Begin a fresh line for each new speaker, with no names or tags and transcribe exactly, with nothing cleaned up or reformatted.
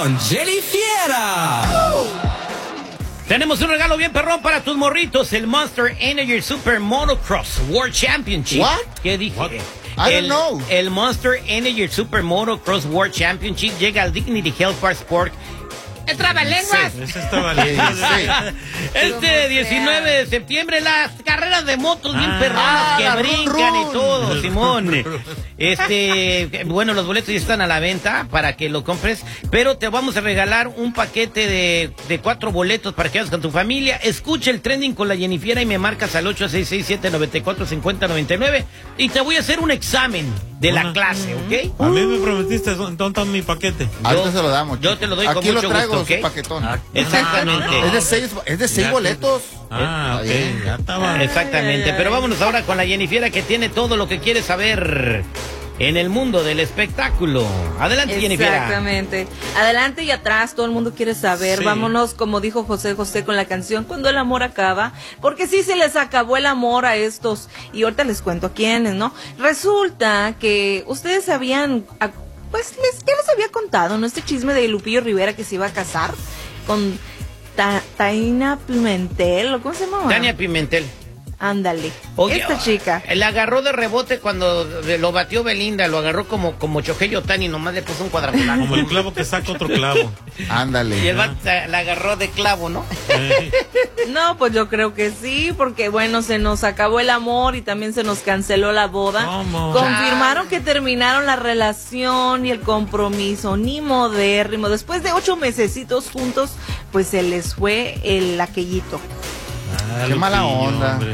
con Jenny Fiera.
Tenemos un regalo bien perrón para tus morritos, el Monster Energy Super Motocross World Championship.
What?
¿Qué dije?
What? I
el,
don't know.
El Monster Energy Super Motocross World Championship llega al Dignity Health Park Sport. ¡El trabalenguas!
Sí, eso está valiente.
Este diecinueve de septiembre, las carreras de motos bien
Ah,
perronas que
la
brincan
run,
y
run.
todo, Simón. Este, bueno, los boletos ya están a la venta para que lo compres, pero te vamos a regalar un paquete de, de cuatro boletos para que vayas con tu familia. Escucha el trending con la Jennifiera y me marcas al ocho seis seis siete nueve cuatro cinco cero nueve nueve y te voy a hacer un examen de la
Una.
clase, ¿ok?
A mí me prometiste, ¿dónde está mi paquete?
Ahorita se lo damos.
yo
chico.
te lo doy con
Aquí
mucho
lo traigo,
gusto, ¿ok?
su paquetón.
Exactamente.
Es de seis, es de seis
Ya,
boletos.
Ah,
Está
ok,
bien.
ya estaba.
Exactamente, pero vámonos ahora con la Jennifiera que tiene todo lo que quieres saber en el mundo del espectáculo. Adelante, Jennifiera.
Exactamente. Adelante y atrás, todo el mundo quiere saber.
Sí.
Vámonos, como dijo José José con la canción, cuando el amor acaba. Porque sí se les acabó el amor a estos. Y ahorita les cuento a quiénes, ¿no? Resulta que ustedes sabían, a- pues les, ya les había contado, ¿no? Este chisme de Lupillo Rivera que se iba a casar con Ta- Taina Pimentel, ¿o cómo se llama?
Tania Pimentel.
Ándale.
Oye,
Esta chica.
La agarró de rebote cuando lo batió Belinda, lo agarró como, como Choqueyo Tani, nomás le puso un cuadrangular.
Como el clavo que saca otro clavo.
Ándale.
Y el vato la agarró de clavo, ¿no?
Eh,
No, pues yo creo que sí, porque bueno, se nos acabó el amor y también se nos canceló la boda.
¿Cómo?
Confirmaron que terminaron la relación y el compromiso, ni modérrimo. Después de ocho mesecitos juntos, pues se les fue el aquellito.
ah,
Qué mala
Lupillo,
onda.
hombre.